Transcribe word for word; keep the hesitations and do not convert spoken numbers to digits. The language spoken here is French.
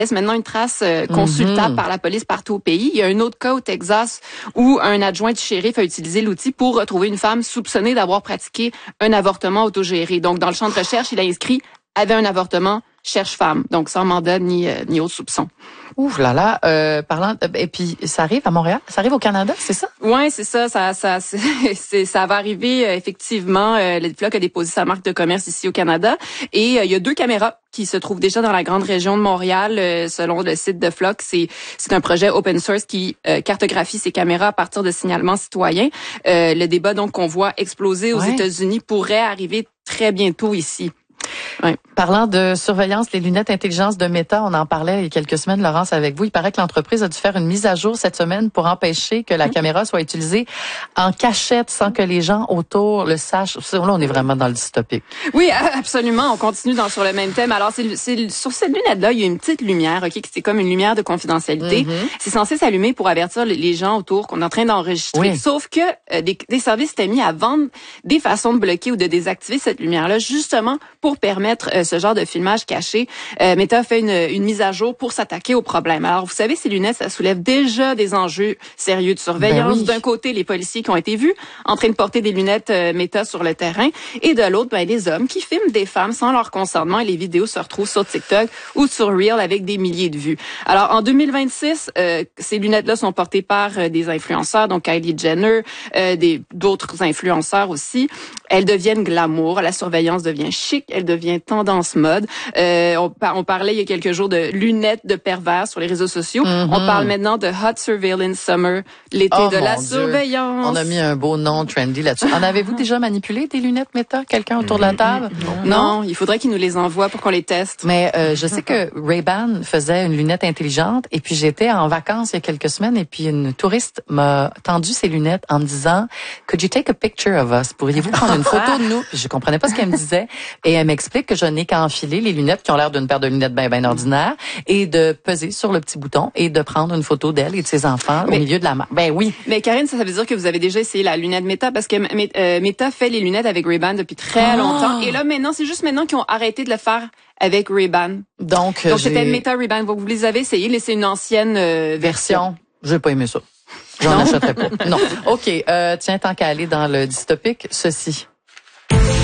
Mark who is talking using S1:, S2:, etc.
S1: maintenant une trace euh, consultable mm-hmm. par la police partout au pays. Il y a un autre cas au Texas où un adjoint du shérif a utilisé l'outil pour retrouver une femme soupçonnée d'avoir pratiqué un avortement autogéré. Donc, dans le champ de recherche, il a inscrit « avait un avortement, cherche femme ». Donc, sans mandat ni, euh, ni autre soupçon.
S2: Ouf là là, euh, parlant et puis ça arrive à Montréal, ça arrive au Canada, c'est ça?
S1: Ouais, c'est ça, ça ça c'est, c'est ça va arriver euh, effectivement. Euh, le Flock a déposé sa marque de commerce ici au Canada et euh, il y a deux caméras qui se trouvent déjà dans la grande région de Montréal, euh, selon le site de Flock. C'est c'est un projet open source qui euh, cartographie ces caméras à partir de signalements citoyens. Euh, le débat donc qu'on voit exploser aux ouais. États-Unis pourrait arriver très bientôt ici. Ouais.
S2: Parlant de surveillance, les lunettes intelligence de Meta, on en parlait il y a quelques semaines, Laurence, avec vous. Il paraît que l'entreprise a dû faire une mise à jour cette semaine pour empêcher que la mmh. caméra soit utilisée en cachette sans que les gens autour le sachent. Là, on est vraiment dans le dystopique.
S1: Oui, absolument. On continue dans, sur le même thème. Alors, c'est, c'est sur cette lunette-là, il y a une petite lumière, ok, c'est comme une lumière de confidentialité. Mmh. C'est censé s'allumer pour avertir les gens autour qu'on est en train d'enregistrer. Oui. Sauf que euh, des, des services étaient mis à vendre des façons de bloquer ou de désactiver cette lumière-là, justement pour permettre euh, ce genre de filmage caché. Euh, Meta a fait une, une mise à jour pour s'attaquer au problème. Alors, vous savez, ces lunettes, ça soulève déjà des enjeux sérieux de surveillance. Ben oui. D'un côté, les policiers qui ont été vus en train de porter des lunettes euh, Meta sur le terrain, et de l'autre, ben, les hommes qui filment des femmes sans leur consentement, et les vidéos se retrouvent sur TikTok ou sur Reel avec des milliers de vues. Alors, en deux mille vingt-six, euh, ces lunettes-là sont portées par euh, des influenceurs, donc Kylie Jenner, euh, des d'autres influenceurs aussi. Elles deviennent glamour, la surveillance devient chic, elle devient tendance mode. Euh, on, on parlait il y a quelques jours de lunettes de pervers sur les réseaux sociaux. Mm-hmm. On parle maintenant de Hot Surveillance Summer, l'été oh de la Dieu. Surveillance.
S2: On a mis un beau nom trendy là-dessus. En avez-vous déjà manipulé des lunettes Meta? Quelqu'un autour de la table?
S1: Non, non, il faudrait qu'ils nous les envoient pour qu'on les teste.
S2: Mais euh, je sais que Ray-Ban faisait une lunette intelligente et puis j'étais en vacances il y a quelques semaines et puis une touriste m'a tendu ses lunettes en me disant « Could you take a picture of us? Pourriez-vous prendre une photo de nous? » Je comprenais pas ce qu'elle me disait et elle m'explique que je n'ai qu'à enfiler les lunettes qui ont l'air d'une paire de lunettes bien ben ordinaires et de peser sur le petit bouton et de prendre une photo d'elle et de ses enfants mais, au milieu de la main. Ben oui.
S1: Mais Karine, ça, ça veut dire que vous avez déjà essayé la lunette Meta parce que euh, Meta fait les lunettes avec Ray-Ban depuis très ah. longtemps et là maintenant, c'est juste maintenant qu'ils ont arrêté de le faire avec Ray-Ban.
S2: Donc,
S1: Donc c'était Meta Ray-Ban. Vous les avez essayé, mais c'est une ancienne euh, version.
S2: J'ai pas aimé ça. J'en achèterais pas. Non. OK. Euh, tiens, tant qu'à aller dans le dystopique, ceci.